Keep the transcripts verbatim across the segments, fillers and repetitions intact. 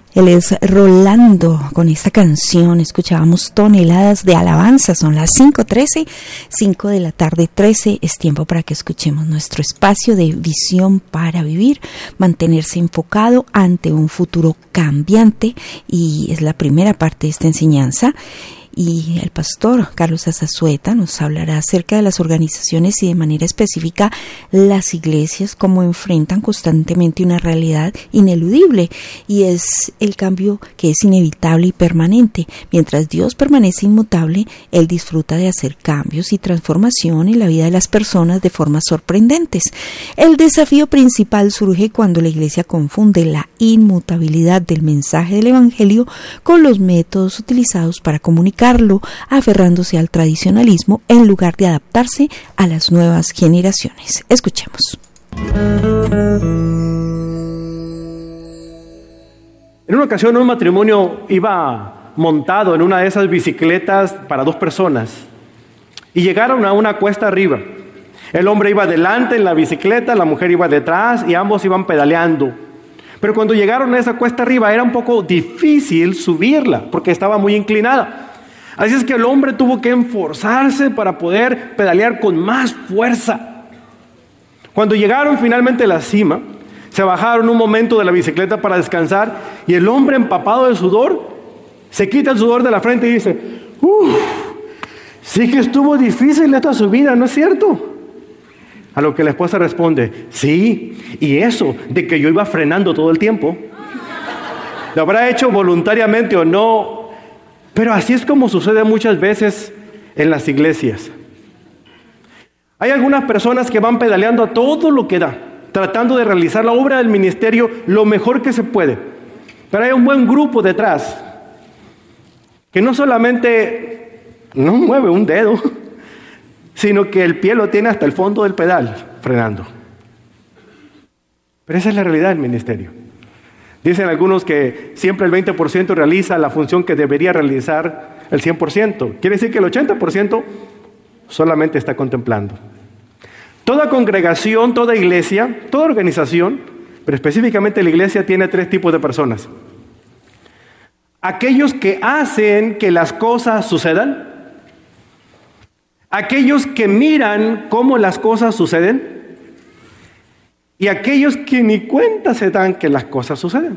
Él es Rolando. Con esta canción escuchábamos Toneladas de Alabanza. Son las cinco trece, cinco de la tarde trece. Es tiempo para que escuchemos nuestro espacio de visión para vivir, mantenerse enfocado ante un futuro cambiante. Y es la primera parte de esta enseñanza. Y el pastor Carlos Azazueta nos hablará acerca de las organizaciones y de manera específica las iglesias, cómo enfrentan constantemente una realidad ineludible, y es el cambio que es inevitable y permanente. Mientras Dios permanece inmutable, Él disfruta de hacer cambios y transformación en la vida de las personas de formas sorprendentes. El desafío principal surge cuando la iglesia confunde la inmutabilidad del mensaje del Evangelio con los métodos utilizados para comunicar, aferrándose al tradicionalismo en lugar de adaptarse a las nuevas generaciones. Escuchemos. En una ocasión un matrimonio iba montado en una de esas bicicletas para dos personas y llegaron a una cuesta arriba. El hombre iba delante en la bicicleta, la mujer iba detrás y ambos iban pedaleando. Pero cuando llegaron a esa cuesta arriba era un poco difícil subirla porque estaba muy inclinada. Así es que el hombre tuvo que esforzarse para poder pedalear con más fuerza. Cuando llegaron finalmente a la cima, se bajaron un momento de la bicicleta para descansar y el hombre, empapado de sudor, se quita el sudor de la frente y dice: uff, sí que estuvo difícil esta subida, ¿no es cierto? A lo que la esposa responde: sí, y eso de que yo iba frenando todo el tiempo. ¿Lo habrá hecho voluntariamente o no? Pero así es como sucede muchas veces en las iglesias. Hay algunas personas que van pedaleando a todo lo que da, tratando de realizar la obra del ministerio lo mejor que se puede. Pero hay un buen grupo detrás que no solamente no mueve un dedo, sino que el pie lo tiene hasta el fondo del pedal, frenando. Pero esa es la realidad del ministerio. Dicen algunos que siempre el veinte por ciento realiza la función que debería realizar el cien por ciento. Quiere decir que el ochenta por ciento solamente está contemplando. Toda congregación, toda iglesia, toda organización, pero específicamente la iglesia, tiene tres tipos de personas. Aquellos que hacen que las cosas sucedan. Aquellos que miran cómo las cosas suceden. Y aquellos que ni cuenta se dan que las cosas suceden.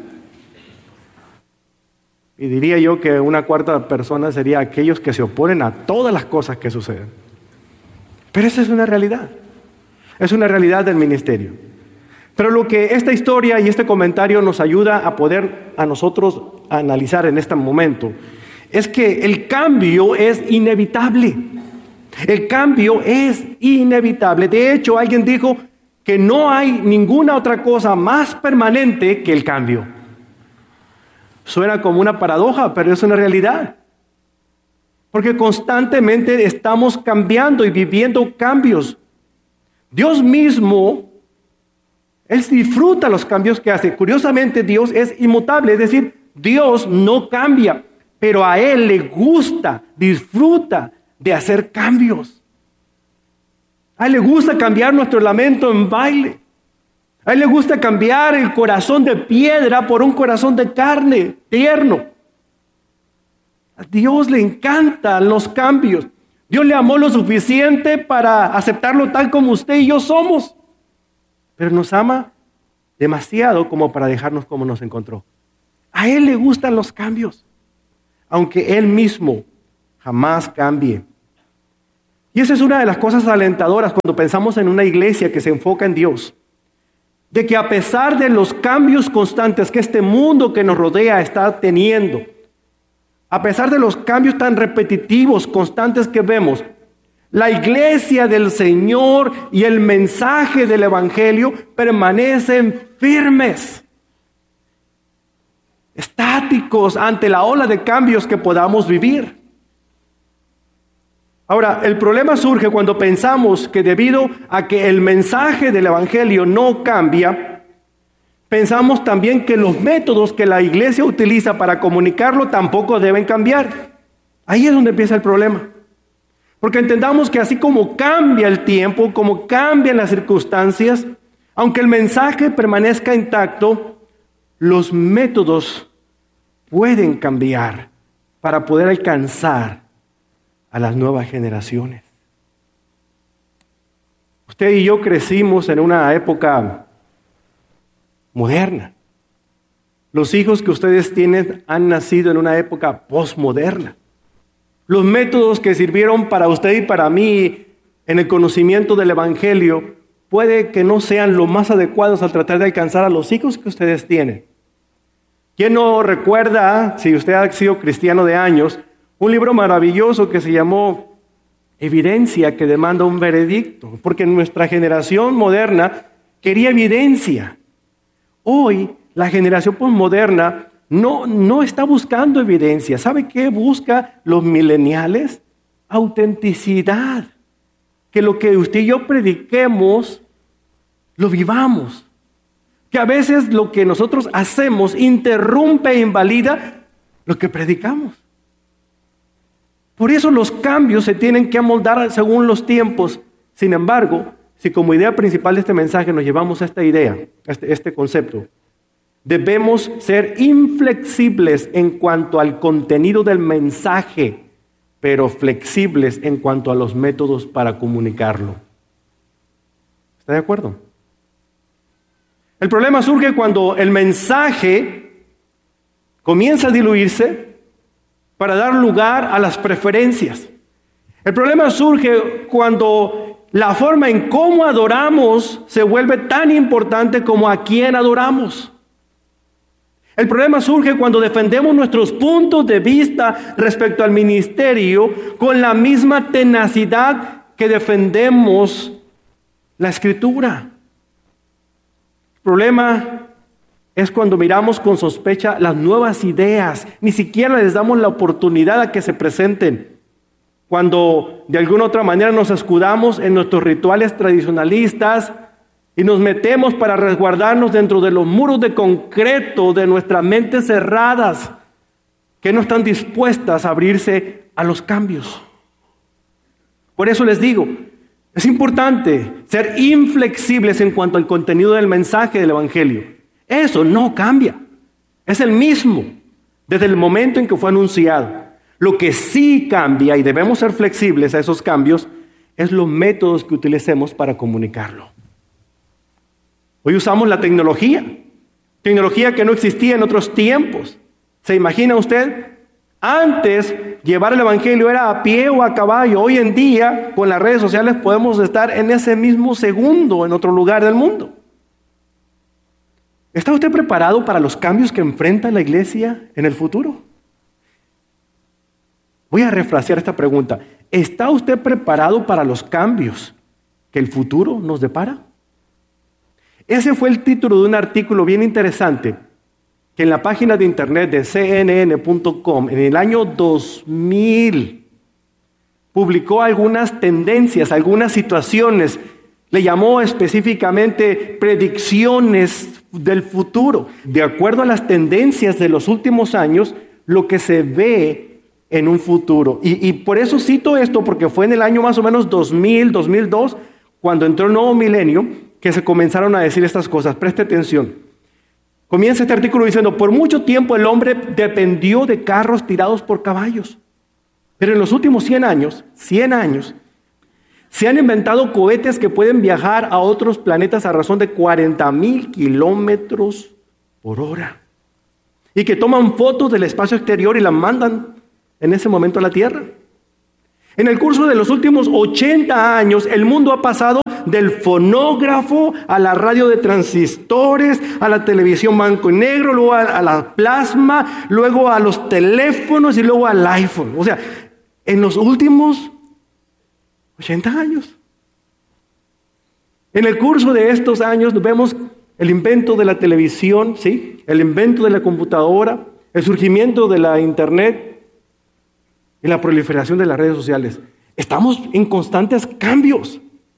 Y diría yo que una cuarta persona sería aquellos que se oponen a todas las cosas que suceden. Pero esa es una realidad. Es una realidad del ministerio. Pero lo que esta historia y este comentario nos ayuda a poder a nosotros analizar en este momento es que el cambio es inevitable. El cambio es inevitable. De hecho, alguien dijo que no hay ninguna otra cosa más permanente que el cambio. Suena como una paradoja, pero es una realidad. Porque constantemente estamos cambiando y viviendo cambios. Dios mismo, Él disfruta los cambios que hace. Curiosamente, Dios es inmutable, es decir, Dios no cambia, pero a Él le gusta, disfruta de hacer cambios. A Él le gusta cambiar nuestro lamento en baile. A Él le gusta cambiar el corazón de piedra por un corazón de carne, tierno. A Dios le encantan los cambios. Dios le amó lo suficiente para aceptarlo tal como usted y yo somos. Pero nos ama demasiado como para dejarnos como nos encontró. A Él le gustan los cambios, aunque Él mismo jamás cambie. Y esa es una de las cosas alentadoras cuando pensamos en una iglesia que se enfoca en Dios. De que a pesar de los cambios constantes que este mundo que nos rodea está teniendo, a pesar de los cambios tan repetitivos, constantes que vemos, la iglesia del Señor y el mensaje del Evangelio permanecen firmes, estáticos ante la ola de cambios que podamos vivir. Ahora, el problema surge cuando pensamos que debido a que el mensaje del Evangelio no cambia, pensamos también que los métodos que la iglesia utiliza para comunicarlo tampoco deben cambiar. Ahí es donde empieza el problema. Porque entendamos que así como cambia el tiempo, como cambian las circunstancias, aunque el mensaje permanezca intacto, los métodos pueden cambiar para poder alcanzar a las nuevas generaciones. Usted y yo crecimos en una época moderna. Los hijos que ustedes tienen han nacido en una época posmoderna. Los métodos que sirvieron para usted y para mí en el conocimiento del Evangelio puede que no sean los más adecuados al tratar de alcanzar a los hijos que ustedes tienen. ¿Quién no recuerda, si usted ha sido cristiano de años, un libro maravilloso que se llamó Evidencia que demanda un veredicto? Porque nuestra generación moderna quería evidencia. Hoy la generación posmoderna no, no está buscando evidencia. ¿Sabe qué busca los millennials? Autenticidad. Que lo que usted y yo prediquemos, lo vivamos. Que a veces lo que nosotros hacemos interrumpe e invalida lo que predicamos. Por eso los cambios se tienen que amoldar según los tiempos. Sin embargo, si como idea principal de este mensaje nos llevamos a esta idea, a este, este concepto, debemos ser inflexibles en cuanto al contenido del mensaje, pero flexibles en cuanto a los métodos para comunicarlo. ¿Está de acuerdo? El problema surge cuando el mensaje comienza a diluirse para dar lugar a las preferencias. El problema surge cuando la forma en cómo adoramos se vuelve tan importante como a quién adoramos. El problema surge cuando defendemos nuestros puntos de vista respecto al ministerio con la misma tenacidad que defendemos la Escritura. El problema es cuando miramos con sospecha las nuevas ideas, ni siquiera les damos la oportunidad a que se presenten. Cuando de alguna otra manera nos escudamos en nuestros rituales tradicionalistas y nos metemos para resguardarnos dentro de los muros de concreto de nuestras mentes cerradas, que no están dispuestas a abrirse a los cambios. Por eso les digo, es importante ser inflexibles en cuanto al contenido del mensaje del Evangelio. Eso no cambia. Es el mismo desde el momento en que fue anunciado. Lo que sí cambia, y debemos ser flexibles a esos cambios, es los métodos que utilicemos para comunicarlo. Hoy usamos la tecnología, tecnología que no existía en otros tiempos. ¿Se imagina usted? Antes, llevar el Evangelio era a pie o a caballo. Hoy en día, con las redes sociales, podemos estar en ese mismo segundo en otro lugar del mundo. ¿Está usted preparado para los cambios que enfrenta la iglesia en el futuro? Voy a refrasear esta pregunta. ¿Está usted preparado para los cambios que el futuro nos depara? Ese fue el título de un artículo bien interesante que en la página de internet de C N N punto com en el año dos mil publicó algunas tendencias, algunas situaciones. Le llamó específicamente predicciones del futuro. De acuerdo a las tendencias de los últimos años, lo que se ve en un futuro. Y, y por eso cito esto, porque fue en el año más o menos dos mil, dos mil dos, cuando entró el nuevo milenio, que se comenzaron a decir estas cosas. Preste atención. Comienza este artículo diciendo: por mucho tiempo el hombre dependió de carros tirados por caballos. Pero en los últimos cien años, cien años, se han inventado cohetes que pueden viajar a otros planetas a razón de cuarenta mil kilómetros por hora. Y que toman fotos del espacio exterior y las mandan en ese momento a la Tierra. En el curso de los últimos ochenta años, el mundo ha pasado del fonógrafo a la radio de transistores, a la televisión blanco y negro, luego a, a la plasma, luego a los teléfonos y luego al iPhone. O sea, en los últimos ochenta años. En el curso de estos años vemos el invento de la televisión, ¿sí? El invento de la computadora, el surgimiento de la internet y la proliferación de las redes sociales. Estamos en constantes cambios.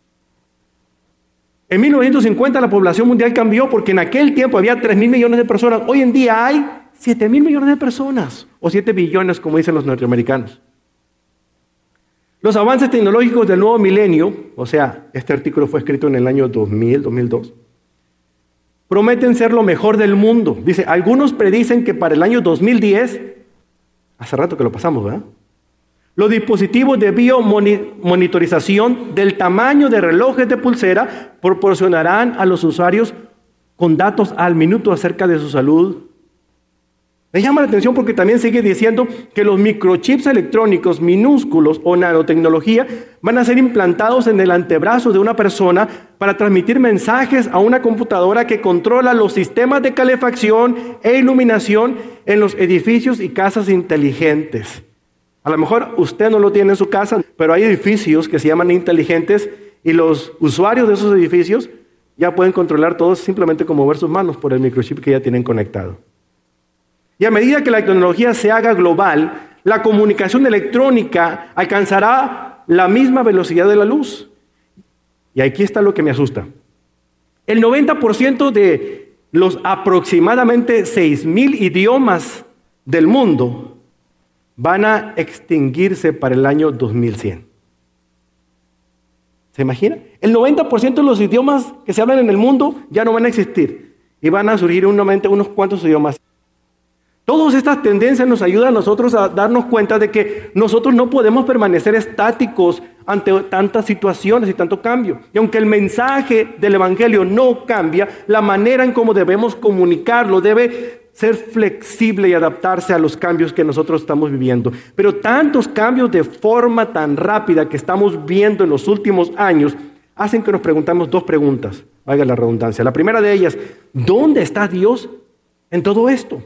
En mil novecientos cincuenta la población mundial cambió porque en aquel tiempo había tres mil millones de personas. Hoy en día hay siete mil millones de personas, o siete billones como dicen los norteamericanos. Los avances tecnológicos del nuevo milenio, o sea, este artículo fue escrito en el año dos mil, dos mil dos, prometen ser lo mejor del mundo. Dice, algunos predicen que para el año dos mil diez, hace rato que lo pasamos, ¿verdad? Los dispositivos de biomonitorización del tamaño de relojes de pulsera proporcionarán a los usuarios con datos al minuto acerca de su salud. Me llama la atención porque también sigue diciendo que los microchips electrónicos minúsculos o nanotecnología van a ser implantados en el antebrazo de una persona para transmitir mensajes a una computadora que controla los sistemas de calefacción e iluminación en los edificios y casas inteligentes. A lo mejor usted no lo tiene en su casa, pero hay edificios que se llaman inteligentes y los usuarios de esos edificios ya pueden controlar todo simplemente con mover sus manos por el microchip que ya tienen conectado. Y a medida que la tecnología se haga global, la comunicación electrónica alcanzará la misma velocidad de la luz. Y aquí está lo que me asusta. El noventa por ciento de los aproximadamente seis mil idiomas del mundo van a extinguirse para el año dos mil cien. ¿Se imagina? El noventa por ciento de los idiomas que se hablan en el mundo ya no van a existir y van a surgir unos, unos cuantos idiomas. Todas estas tendencias nos ayudan a nosotros a darnos cuenta de que nosotros no podemos permanecer estáticos ante tantas situaciones y tanto cambio. Y aunque el mensaje del Evangelio no cambia, la manera en cómo debemos comunicarlo debe ser flexible y adaptarse a los cambios que nosotros estamos viviendo. Pero tantos cambios de forma tan rápida que estamos viendo en los últimos años hacen que nos preguntamos dos preguntas, valga la redundancia. La primera de ellas, ¿dónde está Dios en todo esto?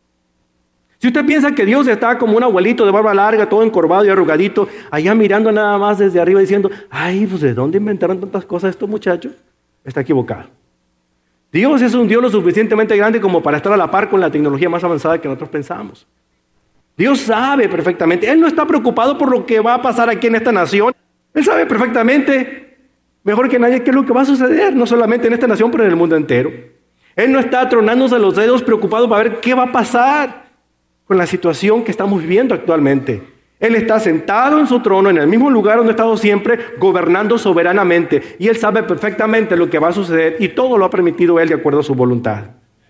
Si usted piensa que Dios está como un abuelito de barba larga, todo encorvado y arrugadito, allá mirando nada más desde arriba diciendo, ay, pues ¿de dónde inventaron tantas cosas estos muchachos? Está equivocado. Dios es un Dios lo suficientemente grande como para estar a la par con la tecnología más avanzada que nosotros pensamos. Dios sabe perfectamente. Él no está preocupado por lo que va a pasar aquí en esta nación. Él sabe perfectamente, mejor que nadie, qué es lo que va a suceder, no solamente en esta nación, pero en el mundo entero. Él no está tronándose los dedos preocupado para ver qué va a pasar con la situación que estamos viviendo actualmente. Él está sentado en su trono, en el mismo lugar donde ha estado siempre, gobernando soberanamente. Y Él sabe perfectamente lo que va a suceder y todo lo ha permitido Él de acuerdo a su voluntad.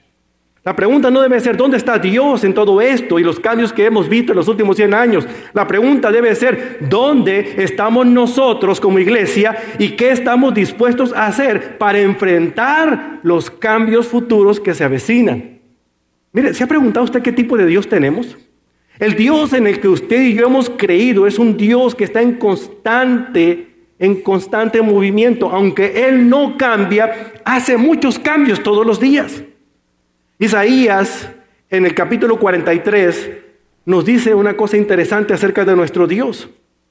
La pregunta no debe ser, ¿dónde está Dios en todo esto y los cambios que hemos visto en los últimos cien años? La pregunta debe ser, ¿dónde estamos nosotros como iglesia y qué estamos dispuestos a hacer para enfrentar los cambios futuros que se avecinan? Mire, ¿se ha preguntado usted qué tipo de Dios tenemos? El Dios en el que usted y yo hemos creído es un Dios que está en constante, en constante movimiento. Aunque Él no cambia, hace muchos cambios todos los días. Isaías, en el capítulo cuarenta y tres, nos dice una cosa interesante acerca de nuestro Dios.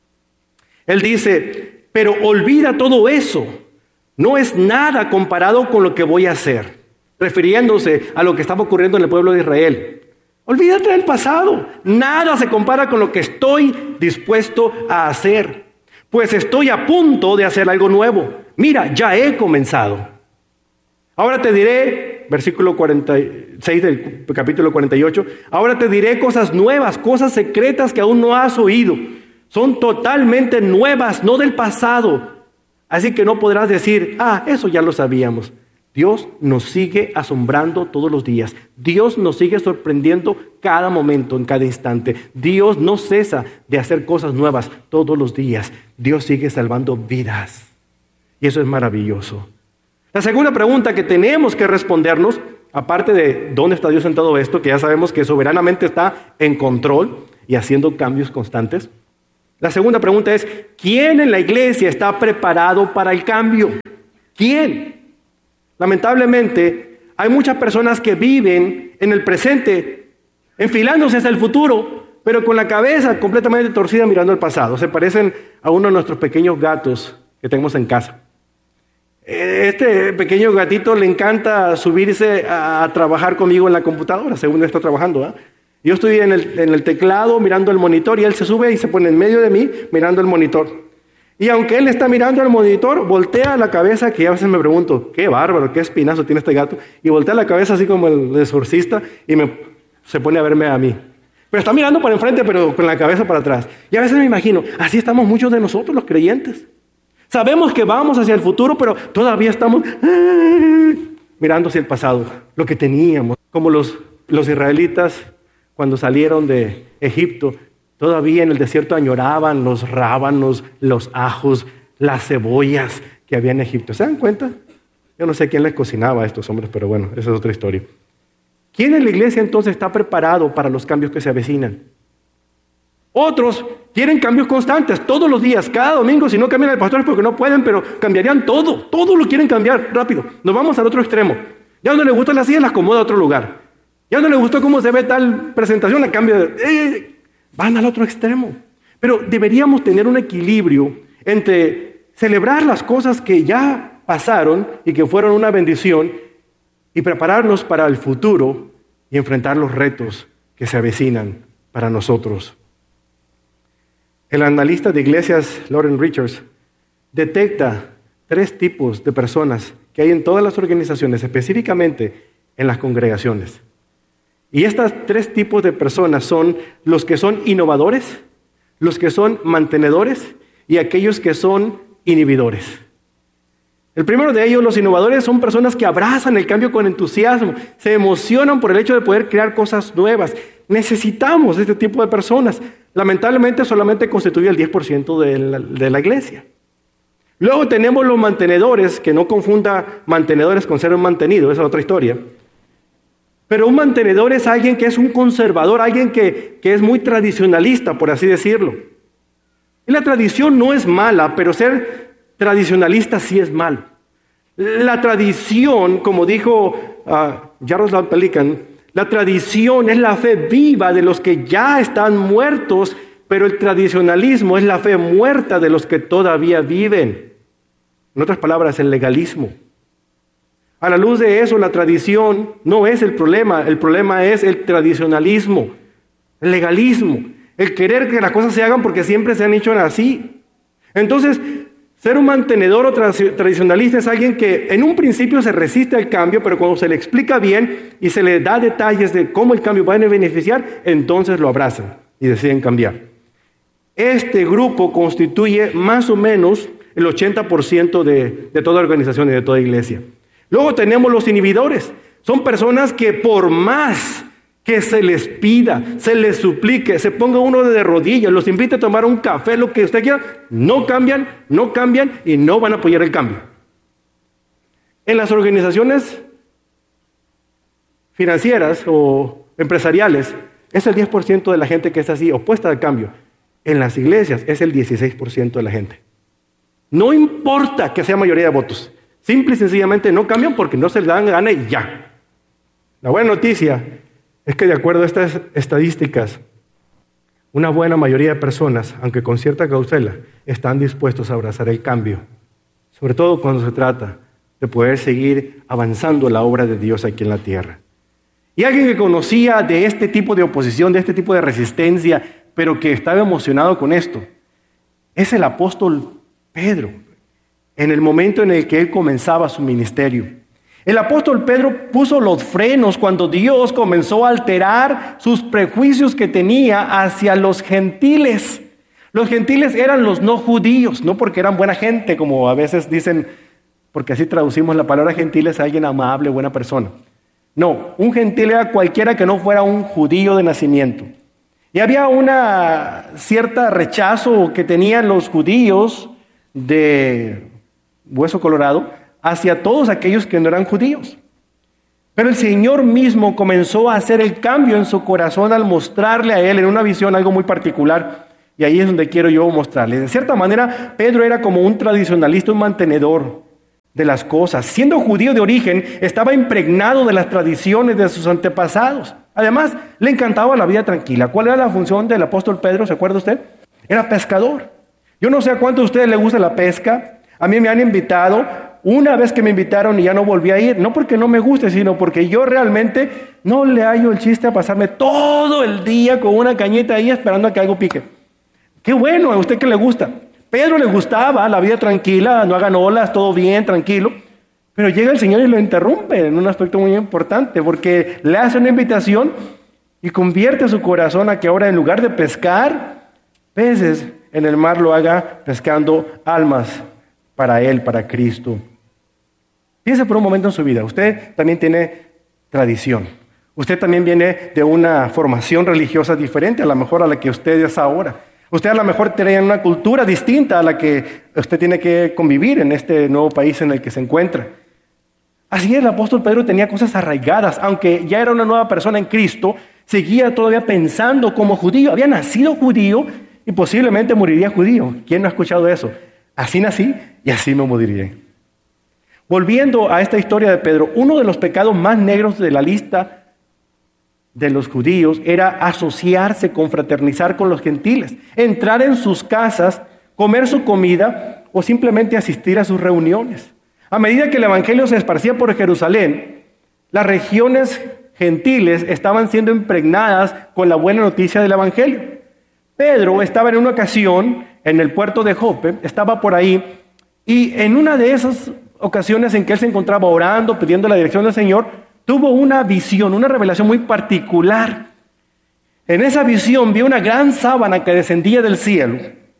Él dice, pero olvida todo eso. No es nada comparado con lo que voy a hacer. Refiriéndose a lo que estaba ocurriendo en el pueblo de Israel. Olvídate del pasado. Nada se compara con lo que estoy dispuesto a hacer. Pues estoy a punto de hacer algo nuevo. Mira, ya he comenzado. Ahora te diré, versículo cuarenta y seis del capítulo cuarenta y ocho, ahora te diré cosas nuevas, cosas secretas que aún no has oído. Son totalmente nuevas, no del pasado. Así que no podrás decir, ah, eso ya lo sabíamos. Dios nos sigue asombrando todos los días. Dios nos sigue sorprendiendo cada momento, en cada instante. Dios no cesa de hacer cosas nuevas todos los días. Dios sigue salvando vidas. Y eso es maravilloso. La segunda pregunta que tenemos que respondernos, aparte de dónde está Dios en todo esto, que ya sabemos que soberanamente está en control y haciendo cambios constantes. La segunda pregunta es, ¿quién en la iglesia está preparado para el cambio? ¿Quién? Lamentablemente, hay muchas personas que viven en el presente, enfilándose hacia el futuro, pero con la cabeza completamente torcida mirando al pasado. Se parecen a uno de nuestros pequeños gatos que tenemos en casa. Este pequeño gatito le encanta subirse a trabajar conmigo en la computadora, según él está trabajando. ¿eh? Yo estoy en el, en el teclado mirando el monitor y él se sube y se pone en medio de mí mirando el monitor. Y aunque él está mirando al monitor, voltea la cabeza, que a veces me pregunto, qué bárbaro, qué espinazo tiene este gato, y voltea la cabeza así como el exorcista y me, se pone a verme a mí. Pero está mirando para enfrente, pero con la cabeza para atrás. Y a veces me imagino, así estamos muchos de nosotros los creyentes. Sabemos que vamos hacia el futuro, pero todavía estamos mirando hacia el pasado, lo que teníamos, como los, los israelitas cuando salieron de Egipto, todavía en el desierto añoraban los rábanos, los ajos, las cebollas que había en Egipto. ¿Se dan cuenta? Yo no sé quién les cocinaba a estos hombres, pero bueno, esa es otra historia. ¿Quién en la iglesia entonces está preparado para los cambios que se avecinan? Otros quieren cambios constantes, todos los días, cada domingo. Si no cambian al pastor es porque no pueden, pero cambiarían todo. Todo lo quieren cambiar rápido. Nos vamos al otro extremo. Ya no le gustan las sillas, las acomoda a otro lugar. Ya no le gustó cómo se ve tal presentación, la cambia de... Eh, van al otro extremo. Pero deberíamos tener un equilibrio entre celebrar las cosas que ya pasaron y que fueron una bendición y prepararnos para el futuro y enfrentar los retos que se avecinan para nosotros. El analista de iglesias, Lauren Richards, detecta tres tipos de personas que hay en todas las organizaciones, específicamente en las congregaciones. Y estos tres tipos de personas son los que son innovadores, los que son mantenedores y aquellos que son inhibidores. El primero de ellos, los innovadores, son personas que abrazan el cambio con entusiasmo, se emocionan por el hecho de poder crear cosas nuevas. Necesitamos este tipo de personas. Lamentablemente solamente constituye el diez por ciento de la, de la iglesia. Luego tenemos los mantenedores, que no confunda mantenedores con ser un mantenido, esa es otra historia. Pero un mantenedor es alguien que es un conservador, alguien que, que es muy tradicionalista, por así decirlo. Y la tradición no es mala, pero ser tradicionalista sí es malo. La tradición, como dijo uh, Jaroslav Pelikan, la tradición es la fe viva de los que ya están muertos, pero el tradicionalismo es la fe muerta de los que todavía viven. En otras palabras, el legalismo. A la luz de eso, la tradición no es el problema, el problema es el tradicionalismo, el legalismo, el querer que las cosas se hagan porque siempre se han hecho así. Entonces, ser un mantenedor o tra- tradicionalista es alguien que en un principio se resiste al cambio, pero cuando se le explica bien y se le da detalles de cómo el cambio va a beneficiar, entonces lo abrazan y deciden cambiar. Este grupo constituye más o menos el ochenta por ciento de, de toda organización y de toda iglesia. Luego tenemos los inhibidores. Son personas que por más que se les pida, se les suplique, se ponga uno de rodillas, los invite a tomar un café, lo que usted quiera, no cambian, no cambian y no van a apoyar el cambio. En las organizaciones financieras o empresariales, es el diez por ciento de la gente que está así, opuesta al cambio. En las iglesias es el dieciséis por ciento de la gente. No importa que sea mayoría de votos. Simple y sencillamente no cambian porque no se les dan gana y ya. La buena noticia es que de acuerdo a estas estadísticas, una buena mayoría de personas, aunque con cierta cautela, están dispuestos a abrazar el cambio. Sobre todo cuando se trata de poder seguir avanzando la obra de Dios aquí en la tierra. Y alguien que conocía de este tipo de oposición, de este tipo de resistencia, pero que estaba emocionado con esto, es el apóstol Pedro. En el momento en el que él comenzaba su ministerio. El apóstol Pedro puso los frenos cuando Dios comenzó a alterar sus prejuicios que tenía hacia los gentiles. Los gentiles eran los no judíos, no porque eran buena gente, como a veces dicen, porque así traducimos la palabra gentiles a alguien amable, buena persona. No, un gentil era cualquiera que no fuera un judío de nacimiento. Y había una cierta rechazo que tenían los judíos de hueso colorado, hacia todos aquellos que no eran judíos. Pero el Señor mismo comenzó a hacer el cambio en su corazón al mostrarle a él en una visión algo muy particular. Y ahí es donde quiero yo mostrarle. De cierta manera, Pedro era como un tradicionalista, un mantenedor de las cosas. Siendo judío de origen, estaba impregnado de las tradiciones de sus antepasados. Además, le encantaba la vida tranquila. ¿Cuál era la función del apóstol Pedro? ¿Se acuerda usted? Era pescador. Yo no sé a cuántos de ustedes les gusta la pesca. A mí me han invitado, una vez que me invitaron y ya no volví a ir, no porque no me guste, sino porque yo realmente no le hallo el chiste a pasarme todo el día con una cañita ahí esperando a que algo pique. Qué bueno, a usted que le gusta. Pedro le gustaba la vida tranquila, no hagan olas, todo bien, tranquilo. Pero llega el Señor y lo interrumpe en un aspecto muy importante, porque le hace una invitación y convierte su corazón a que ahora en lugar de pescar peces en el mar lo haga pescando almas para Él, para Cristo. Piense por un momento en su vida. Usted también tiene tradición. Usted también viene de una formación religiosa diferente a lo mejor a la que usted es ahora. Usted a lo mejor tiene una cultura distinta a la que usted tiene que convivir en este nuevo país en el que se encuentra. Así el apóstol Pedro tenía cosas arraigadas, aunque ya era una nueva persona en Cristo, seguía todavía pensando como judío. Había nacido judío y posiblemente moriría judío. ¿Quién no ha escuchado eso? Así nací y así me moriré. Volviendo a esta historia de Pedro, uno de los pecados más negros de la lista de los judíos era asociarse, confraternizar con los gentiles, entrar en sus casas, comer su comida o simplemente asistir a sus reuniones. A medida que el evangelio se esparcía por Jerusalén, las regiones gentiles estaban siendo impregnadas con la buena noticia del evangelio. Pedro estaba en una ocasión en el puerto de Jope, estaba por ahí, y en una de esas ocasiones en que él se encontraba orando, pidiendo la dirección del Señor, tuvo una visión, una revelación muy particular. En esa visión vio una gran sábana que descendía del cielo.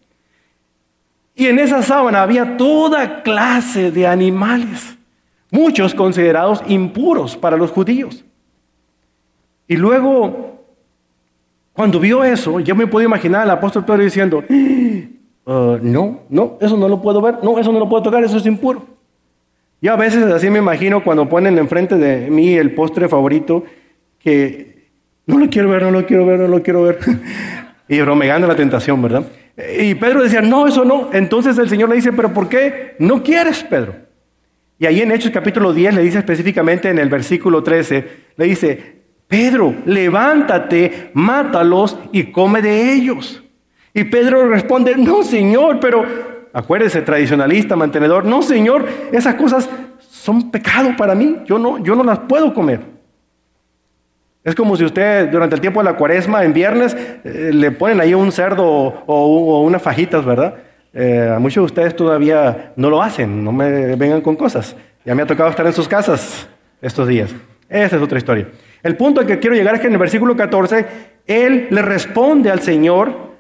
Y en esa sábana había toda clase de animales, muchos considerados impuros para los judíos. Y luego, cuando vio eso, yo me puedo imaginar al apóstol Pedro diciendo, uh, no, no, eso no lo puedo ver, no, eso no lo puedo tocar, eso es impuro. Yo a veces así me imagino cuando ponen enfrente de mí el postre favorito, que no lo quiero ver, no lo quiero ver, no lo quiero ver. Y pero me gana la tentación, ¿verdad? Y Pedro decía, no, eso no. Entonces el Señor le dice, ¿pero por qué no quieres, Pedro? Y ahí en Hechos capítulo diez le dice específicamente en el versículo trece, le dice, Pedro, levántate, mátalos y come de ellos. Y Pedro responde, no, Señor, pero... Acuérdese, tradicionalista, mantenedor. No, Señor, esas cosas son pecado para mí. Yo no, yo no las puedo comer. Es como si usted durante el tiempo de la cuaresma, en viernes, eh, le ponen ahí un cerdo o, o, o unas fajitas, ¿verdad? Eh, a muchos de ustedes todavía no lo hacen. No me vengan con cosas. Ya me ha tocado estar en sus casas estos días. Esa es otra historia. El punto al que quiero llegar es que en el versículo catorce, él le responde al Señor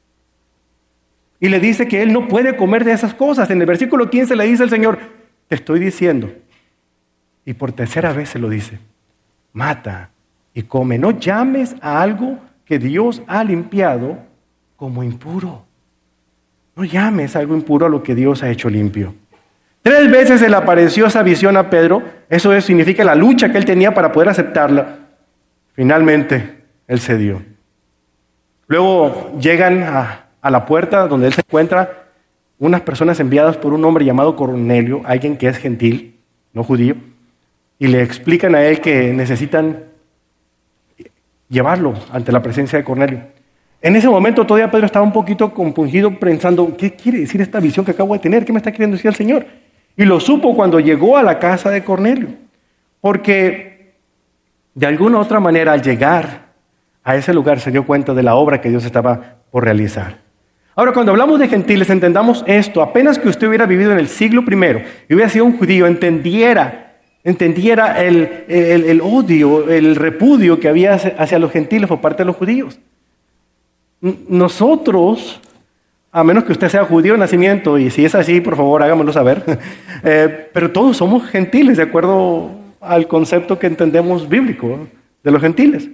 y le dice que él no puede comer de esas cosas. En el versículo quince le dice el Señor, te estoy diciendo, y por tercera vez se lo dice, mata y come. No llames a algo que Dios ha limpiado como impuro. No llames algo impuro a lo que Dios ha hecho limpio. Tres veces se le apareció esa visión a Pedro. Eso es, significa la lucha que él tenía para poder aceptarla. Finalmente, él cedió. Luego llegan a... a la puerta donde él se encuentra unas personas enviadas por un hombre llamado Cornelio, alguien que es gentil, no judío, y le explican a él que necesitan llevarlo ante la presencia de Cornelio. En ese momento todavía Pedro estaba un poquito compungido pensando, ¿qué quiere decir esta visión que acabo de tener? ¿Qué me está queriendo decir el Señor? Y lo supo cuando llegó a la casa de Cornelio, porque de alguna u otra manera al llegar a ese lugar se dio cuenta de la obra que Dios estaba por realizar. Ahora, cuando hablamos de gentiles, entendamos esto. Apenas que usted hubiera vivido en el siglo primero y hubiera sido un judío, entendiera, entendiera el, el, el odio, el repudio que había hacia los gentiles por parte de los judíos. Nosotros, a menos que usted sea judío de nacimiento, y si es así, por favor, hágamelo saber, eh, pero todos somos gentiles, de acuerdo al concepto que entendemos bíblico de los gentiles.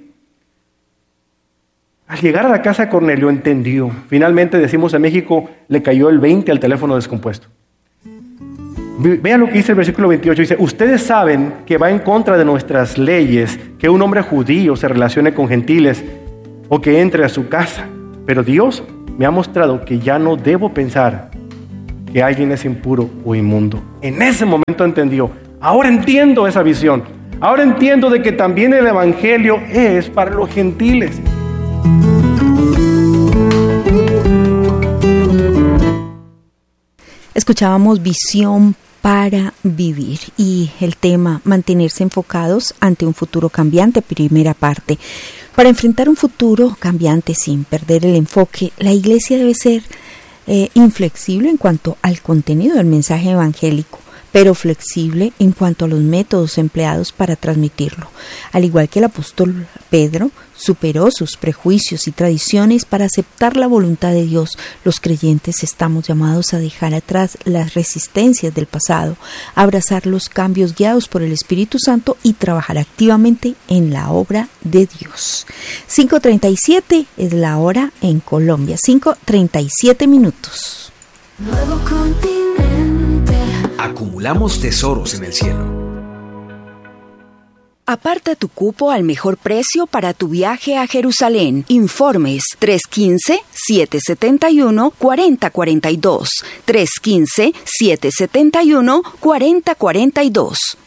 Al llegar a la casa de Cornelio entendió. Finalmente, decimos en México, le cayó el veinte al teléfono descompuesto. Vean lo que dice el versículo veintiocho. Dice, ustedes saben que va en contra de nuestras leyes que un hombre judío se relacione con gentiles o que entre a su casa. Pero Dios me ha mostrado que ya no debo pensar que alguien es impuro o inmundo. En ese momento entendió. Ahora entiendo esa visión. Ahora entiendo de que también el evangelio es para los gentiles. Escuchábamos Visión para Vivir y el tema mantenerse enfocados ante un futuro cambiante, primera parte. Para enfrentar un futuro cambiante sin perder el enfoque, la iglesia debe ser eh, inflexible en cuanto al contenido del mensaje evangélico, pero flexible en cuanto a los métodos empleados para transmitirlo. Al igual que el apóstol Pedro, superó sus prejuicios y tradiciones para aceptar la voluntad de Dios. Los creyentes estamos llamados a dejar atrás las resistencias del pasado, abrazar los cambios guiados por el Espíritu Santo y trabajar activamente en la obra de Dios. cinco treinta y siete es la hora en Colombia, cinco treinta y siete minutos. Nuevo continente. Acumulamos tesoros en el cielo. Aparta tu cupo al mejor precio para tu viaje a Jerusalén. Informes tres uno cinco, siete siete uno, cuatro cero cuatro dos. tres uno cinco, siete siete uno, cuatro cero cuatro dos.